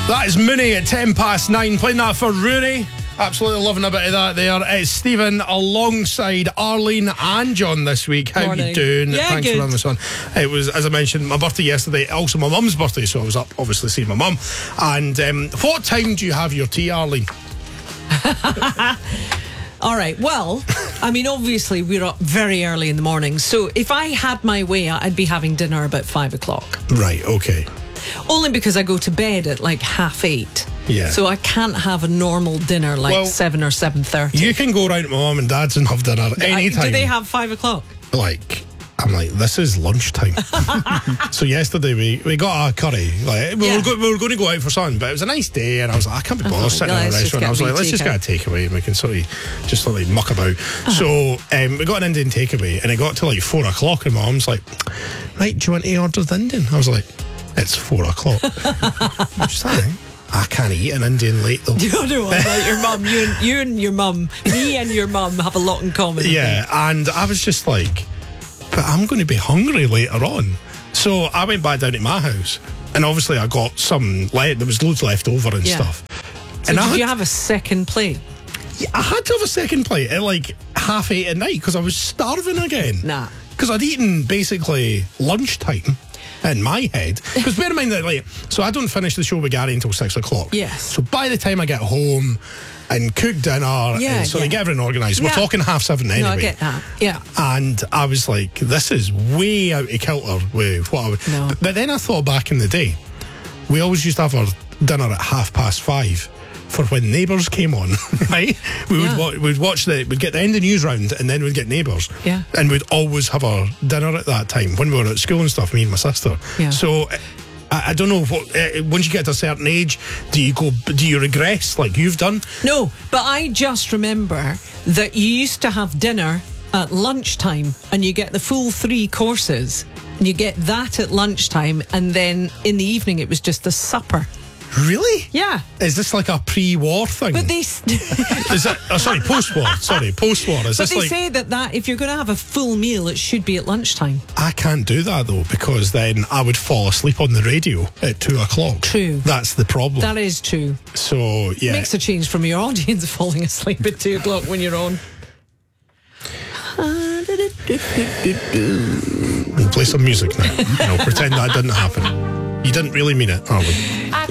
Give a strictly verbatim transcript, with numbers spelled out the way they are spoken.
That is Mooney at ten past nine, playing that for Rooney. Absolutely loving a bit of that there. It's Stephen alongside Arlene and John this week. How Morning. you doing? Yeah, Thanks good. for having us on. It was, as I mentioned, my birthday yesterday, also my mum's birthday, so I was up obviously seeing my mum. And um, what time do you have your tea, Arlene? All right, well, I mean, obviously we're up very early in the morning, so if I had my way, I'd be having dinner about five o'clock. Right, okay. Only because I go to bed at like half eight. Yeah. So I can't have a normal dinner like Well, seven or seven thirty. You can go round to my mum and dad's and have dinner anytime. Do they have five o'clock? Like, I'm like, this is lunchtime. So yesterday we, we got a curry. Like we, Yeah. were go, we were going to go out for something, but it was a nice day, and I was like, I can't be bothered thought, sitting in a let's just restaurant. I was get like, me let's just get a takeaway, and we can sort of just sort of muck about. Uh-huh. So um, we got an Indian takeaway, and it got to like four o'clock, and my mum's like, right, do you want to order the Indian? I was like, it's four o'clock. She's like, I can't eat an Indian late though. You know what about your mum? You and, you and your mum, me and your mum have a lot in common. I Yeah, think. and I was just like, but I'm going to be hungry later on. So I went back down to my house, and obviously I got some, le- there was loads left over and Yeah. stuff. So and did I had, you have a second plate? yeah, I had to have a second plate at like half eight at night because I was starving again. Nah. Because I'd eaten basically lunchtime in my head. Because bear in mind that, like, so I don't finish the show with Gary until six o'clock. Yes. So by the time I get home and cook dinner Yeah, and sort yeah. of get everything organised, we're Yeah. talking half seven anyway. No, I get that. Yeah. And I was like, this is way out of kilter with what I would. No. But, but then I thought back in the day, we always used to have our dinner at half past five for when Neighbours came on, right? We Yeah. would wa- we'd watch the, we'd get the end of news round and then we'd get Neighbours. Yeah. And we'd always have our dinner at that time when we were at school and stuff, me and my sister. Yeah. So uh, I, I don't know what, uh, once you get to a certain age, do you go, do you regress like you've done? No, but I just remember that you used to have dinner at lunchtime and you get the full three courses and you get that at lunchtime and then in the evening it was just a supper. Really? Yeah. Is this like a pre-war thing? But they s- Is that, oh, sorry, post-war. Sorry, post-war. Is but this they like... say that, that if you're going to have a full meal it should be at lunchtime. I can't do that though, because then I would fall asleep on the radio at two o'clock. True. That's the problem. That is true. So yeah, Makes a change from your audience falling asleep at two o'clock when you're on. we'll play some music now. You know, pretend that didn't happen. You didn't really mean it, Arlen.